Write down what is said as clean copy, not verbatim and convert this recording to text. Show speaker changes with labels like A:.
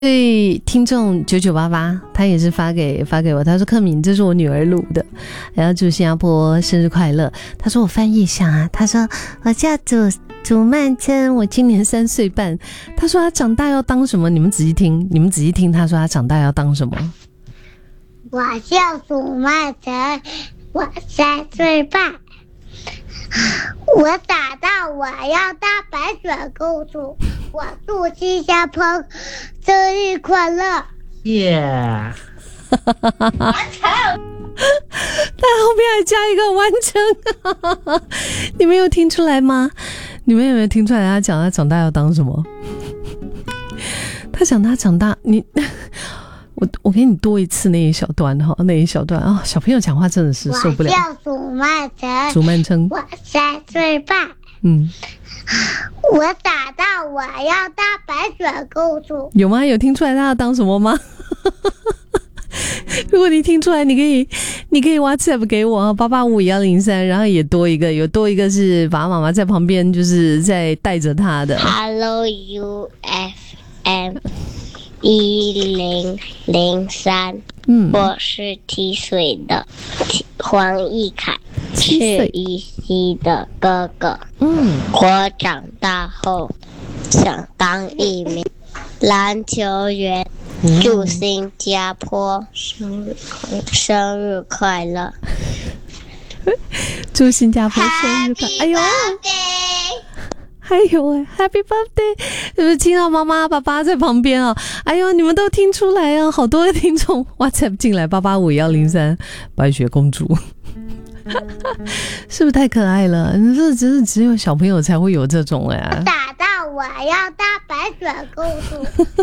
A: 对，听众9988，他也是发给我，他说克敏，这是我女儿录的，然后祝新加坡生日快乐。他说我翻译一下啊，他说我叫祖曼琛，我今年3岁半。他说他长大要当什么？你们仔细听，他说他长大要当什么？
B: 我叫祖曼琛，我3岁半。我长大我要当白雪公主。我祝新加坡生日快乐！
C: 耶！
B: 完成。
A: 他后面还加一个完成，你们有听出来吗？你们有没有听出来他讲他长大要当什么？他讲他长大，我给你多一次那一小段哈，小朋友讲话真的是受不了。
B: 我叫祖曼琛，我3岁半。我长大我要当白雪公主。
A: 有吗？有听出来他要当什么吗？如果你听出来，你可以 WhatsApp 给我885103，然后有多一个是爸爸妈妈在旁边，就是在带着他的。
B: Hello UFM 1003，我是7岁的黄奕凯，是依稀的哥哥。我长大后想当一名篮球员。祝新加坡生日快乐！
A: 祝新加坡生日快乐！哎呦，还有Happy Birthday！ 是不是听到妈妈爸爸在旁边啊？哎呦，你们都听出来啊！好多的听众 WhatsApp 进来885103，白雪公主。是不是太可爱了？这真是只有小朋友才会有这种哎。
B: 打到我要当白雪公主。